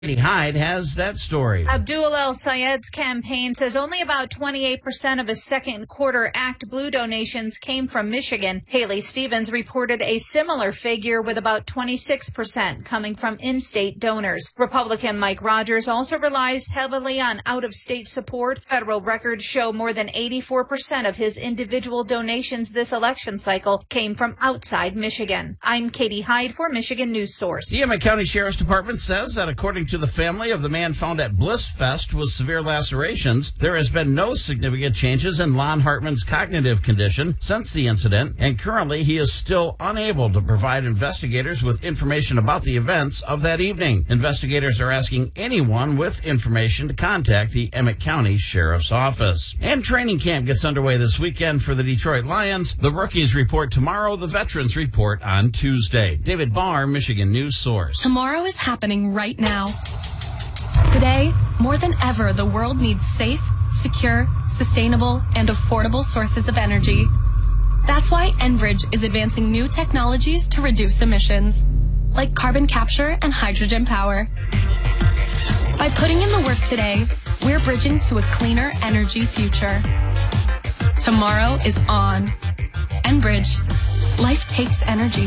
Katie Hyde has that story. Abdul El Sayed's campaign says only about 28% of his second quarter Act Blue donations came from Michigan. Haley Stevens reported a similar figure with about 26% coming from in-state donors. Republican Mike Rogers also relies heavily on out-of-state support. Federal records show more than 84% of his individual donations this election cycle came from outside Michigan. I'm Katie Hyde for Michigan News Source. The Emmett County Sheriff's Department says that according to the family of the man found at Bliss Fest with severe lacerations, there has been no significant changes in Lon Hartman's cognitive condition since the incident, and currently he is still unable to provide investigators with information about the events of that evening. Investigators are asking anyone with information to contact the Emmett County Sheriff's Office. And training camp gets underway this weekend for the Detroit Lions. The rookies report tomorrow, the veterans report on Tuesday. David Barr, Michigan News Source. Tomorrow is happening right now. Today, more than ever, the world needs safe, secure, sustainable, and affordable sources of energy. That's why Enbridge is advancing new technologies to reduce emissions, like carbon capture and hydrogen power. By putting in the work today, we're bridging to a cleaner energy future. Tomorrow is on. Enbridge. Life takes energy.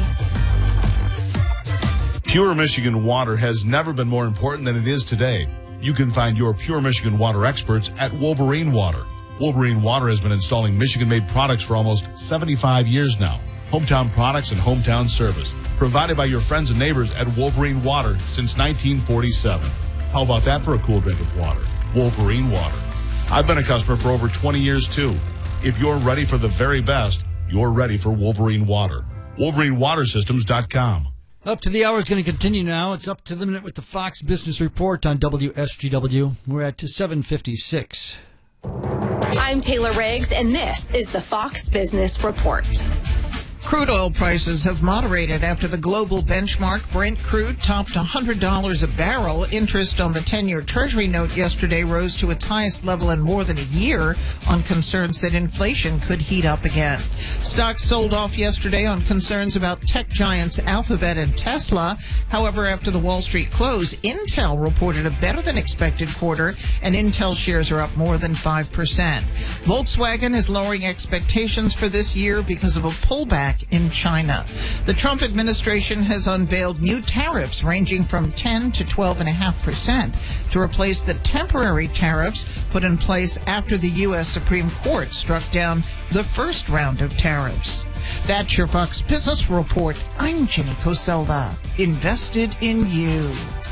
Pure Michigan water has never been more important than it is today. You can find your Pure Michigan water experts at Wolverine Water. Wolverine Water has been installing Michigan-made products for almost 75 years now. Hometown products and hometown service provided by your friends and neighbors at Wolverine Water since 1947. How about that for a cool drink of water? Wolverine Water. I've been a customer for over 20 years too. If you're ready for the very best, you're ready for Wolverine Water. WolverineWaterSystems.com. Up to the hour is going to continue now. It's up to the minute with the Fox Business Report on WSGW. We're at 7:56. I'm Taylor Riggs, and this is the Fox Business Report. Crude oil prices have moderated after the global benchmark Brent crude topped $100 a barrel. Interest on the 10-year Treasury note yesterday rose to its highest level in more than a year on concerns that inflation could heat up again. Stocks sold off yesterday on concerns about tech giants Alphabet and Tesla. However, after the Wall Street close, Intel reported a better-than-expected quarter, and Intel shares are up more than 5%. Volkswagen is lowering expectations for this year because of a pullback in China. The Trump administration has unveiled new tariffs ranging from 10 to 12.5% to replace the temporary tariffs put in place after the U.S. Supreme Court struck down the first round of tariffs. That's your Fox Business Report. I'm Jenny Coselda. Invested in you.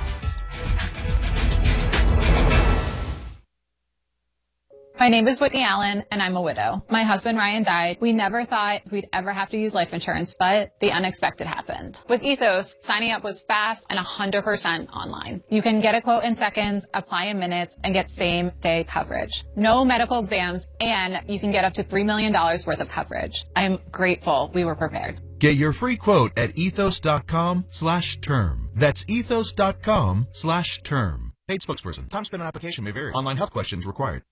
My name is Whitney Allen, and I'm a widow. My husband, Ryan, died. We never thought we'd ever have to use life insurance, but the unexpected happened. With Ethos, signing up was fast and 100% online. You can get a quote in seconds, apply in minutes, and get same-day coverage. No medical exams, and you can get up to $3 million worth of coverage. I'm grateful we were prepared. Get your free quote at ethos.com/term. That's ethos.com/term. Paid spokesperson. Time spent on application may vary. Online health questions required.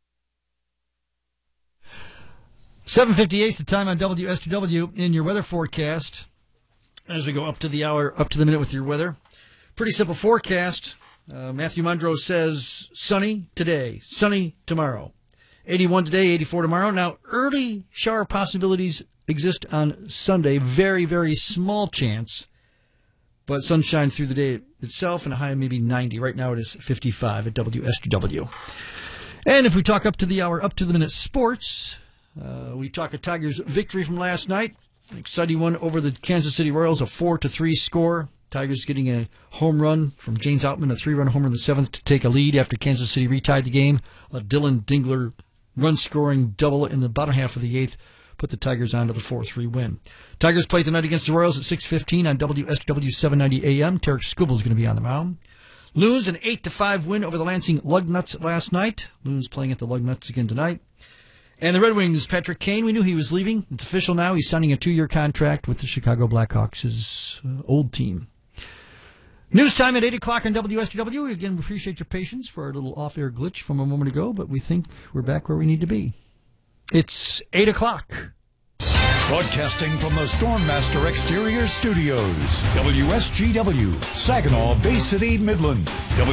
7:58 is the time on WSGW in your weather forecast. As we go up to the hour, up to the minute with your weather. Pretty simple forecast. Matthew Mundrow says sunny today, sunny tomorrow. 81 today, 84 tomorrow. Now, early shower possibilities exist on Sunday. Very, very small chance. But sunshine through the day itself and a high of maybe 90. Right now it is 55 at WSGW. And if we talk up to the hour, up to the minute sports, we talk a Tigers victory from last night. An exciting one over the Kansas City Royals, a 4-3 score. Tigers getting a home run from James Outman, a 3-run homer in the 7th to take a lead after Kansas City retied the game. A Dylan Dingler run-scoring double in the bottom half of the 8th put the Tigers on to the 4-3 win. Tigers play tonight against the Royals at 6:15 on WSW 790 AM. Tarek Skubal is going to be on the mound. Loons, an 8-5 win over the Lansing Lugnuts last night. Loons playing at the Lugnuts again tonight. And the Red Wings, Patrick Kane, we knew he was leaving. It's official now. He's signing a 2-year contract with the Chicago Blackhawks, his old team. News time at 8 o'clock on WSGW. Again, we appreciate your patience for our little off-air glitch from a moment ago, but we think we're back where we need to be. It's 8 o'clock. Broadcasting from the Stormmaster Exterior Studios, WSGW, Saginaw, Bay City, Midland.